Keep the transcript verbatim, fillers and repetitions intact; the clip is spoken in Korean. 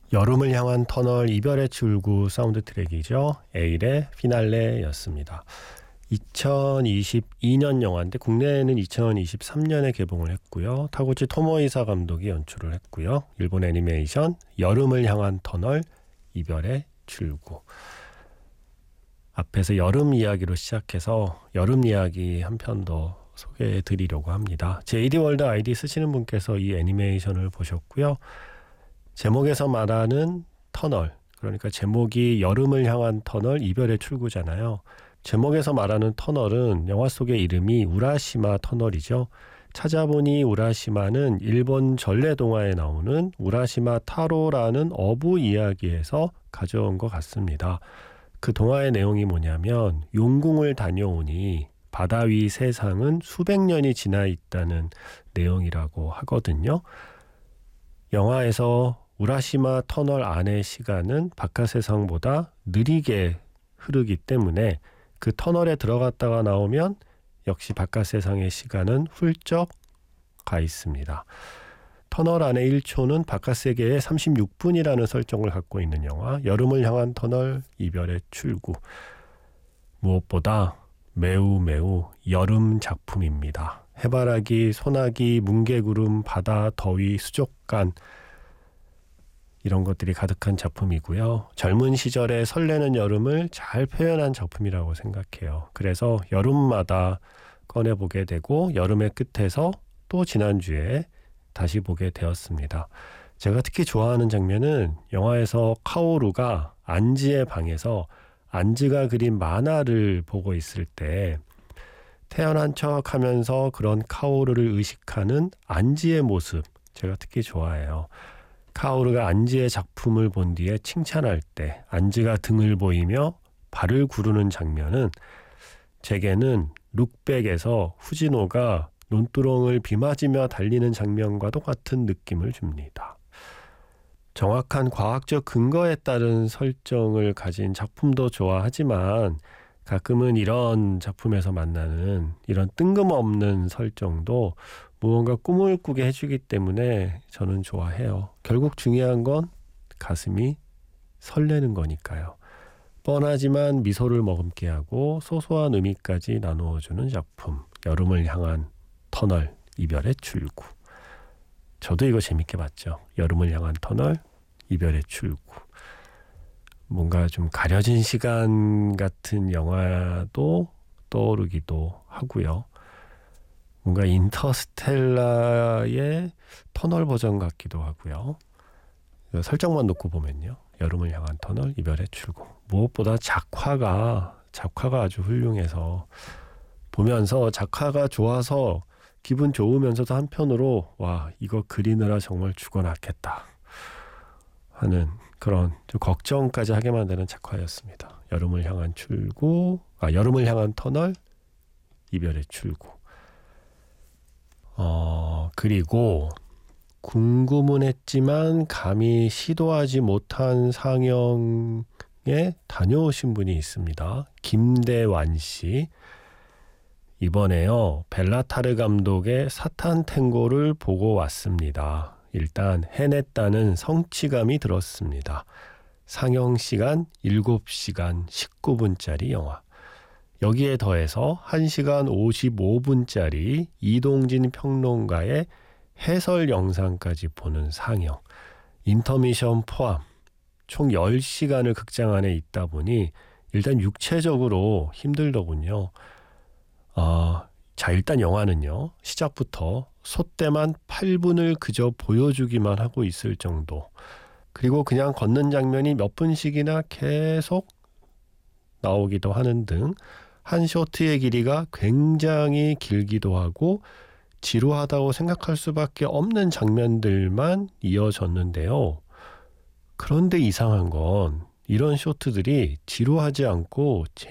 여름을 향한 터널 이별의 출구 사운드 트랙이죠. 에일의 피날레였습니다. 이천이십이 년 영화인데 국내에는 이천이십삼 년에 개봉을 했고요. 타구치 토모이사 감독이 연출을 했고요. 일본 애니메이션 여름을 향한 터널 이별의 출구. 앞에서 여름 이야기로 시작해서 여름 이야기 한 편 더 소개해 드리려고 합니다. 제이디월드 아이디 쓰시는 분께서 이 애니메이션을 보셨고요. 제목에서 말하는 터널, 그러니까 제목이 여름을 향한 터널 이별의 출구잖아요. 제목에서 말하는 터널은 영화 속의 이름이 우라시마 터널이죠. 찾아보니 우라시마는 일본 전래동화에 나오는 우라시마 타로라는 어부 이야기에서 가져온 것 같습니다. 그 동화의 내용이 뭐냐면 용궁을 다녀오니 바다 위 세상은 수백 년이 지나 있다는 내용이라고 하거든요. 영화에서 우라시마 터널 안의 시간은 바깥 세상보다 느리게 흐르기 때문에 그 터널에 들어갔다가 나오면 역시 바깥 세상의 시간은 훌쩍 가 있습니다. 터널 안의 일 초는 바깥 세계의 삼십육 분이라는 설정을 갖고 있는 영화 여름을 향한 터널 이별의 출구. 무엇보다 매우 매우 여름 작품입니다. 해바라기, 소나기, 뭉게구름, 바다, 더위, 수족관 이런 것들이 가득한 작품이고요. 젊은 시절의 설레는 여름을 잘 표현한 작품이라고 생각해요. 그래서 여름마다 꺼내보게 되고 여름의 끝에서 또 지난주에 다시 보게 되었습니다. 제가 특히 좋아하는 장면은 영화에서 카오루가 안지의 방에서 안지가 그린 만화를 보고 있을 때 태어난 척 하면서 그런 카오루를 의식하는 안지의 모습 제가 특히 좋아해요. 카오루가 안지의 작품을 본 뒤에 칭찬할 때 안지가 등을 보이며 발을 구르는 장면은 제게는 룩백에서 후지노가 논두렁을 비 맞으며 달리는 장면과 똑같은 느낌을 줍니다. 정확한 과학적 근거에 따른 설정을 가진 작품도 좋아하지만 가끔은 이런 작품에서 만나는 이런 뜬금없는 설정도 무언가 꿈을 꾸게 해주기 때문에 저는 좋아해요. 결국 중요한 건 가슴이 설레는 거니까요. 뻔하지만 미소를 머금게 하고 소소한 의미까지 나누어주는 작품. 여름을 향한 터널 이별의 출구. 저도 이거 재밌게 봤죠. 여름을 향한 터널 이별의 출구. 뭔가 좀 가려진 시간 같은 영화도 떠오르기도 하고요. 뭔가 인터스텔라의 터널 버전 같기도 하고요. 설정만 놓고 보면요. 여름을 향한 터널 이별의 출구. 무엇보다 작화가 작화가 아주 훌륭해서 보면서 작화가 좋아서 기분 좋으면서도 한편으로 와 이거 그리느라 정말 죽어났겠다 하는 그런 좀 걱정까지 하게 만드는 작화였습니다. 여름을 향한 출구, 아 여름을 향한 터널, 이별의 출구. 어 그리고 궁금은 했지만 감히 시도하지 못한 상영에 다녀오신 분이 있습니다. 김대완 씨. 이번에요 벨라타르 감독의 사탄 탱고를 보고 왔습니다. 일단 해냈다는 성취감이 들었습니다. 상영시간 일곱 시간 십구 분짜리 영화. 여기에 더해서 한 시간 오십오 분짜리 이동진 평론가의 해설 영상까지 보는 상영. 인터미션 포함 총 열 시간을 극장 안에 있다 보니 일단 육체적으로 힘들더군요. 어, 자 일단 영화는요. 시작부터 소때만 팔 분을 그저 보여주기만 하고 있을 정도. 그리고 그냥 걷는 장면이 몇 분씩이나 계속 나오기도 하는 등 한 쇼트의 길이가 굉장히 길기도 하고 지루하다고 생각할 수밖에 없는 장면들만 이어졌는데요. 그런데 이상한 건 이런 쇼트들이 지루하지 않고